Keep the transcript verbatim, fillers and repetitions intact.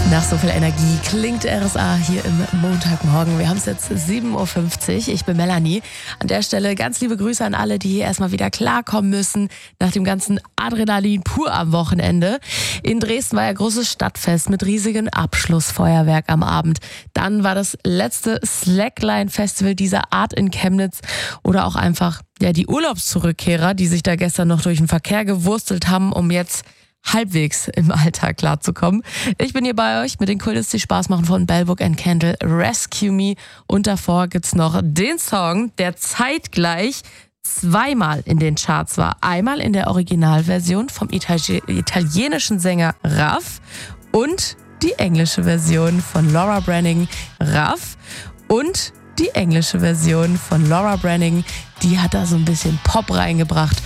Nach so viel Energie klingt R S A hier im Montagmorgen. Wir haben es jetzt sieben Uhr fünfzig. Ich bin Melanie. An der Stelle ganz liebe Grüße an alle, die erstmal wieder klarkommen müssen nach dem ganzen Adrenalin pur am Wochenende. In Dresden war ja großes Stadtfest mit riesigem Abschlussfeuerwerk am Abend. Dann war das letzte Slackline-Festival dieser Art in Chemnitz oder auch einfach ja die Urlaubszurückkehrer, die sich da gestern noch durch den Verkehr gewurstelt haben, um jetzt halbwegs im Alltag klarzukommen. Ich bin hier bei euch mit den Coolest, die Spaß machen von Bell Book and Candle, Rescue Me. Und davor gibt's noch den Song, der zeitgleich zweimal in den Charts war. Einmal in der Originalversion vom Itali- italienischen Sänger Raff und die englische Version von Laura Branigan. Raff und die englische Version von Laura Branigan, die hat da so ein bisschen Pop reingebracht.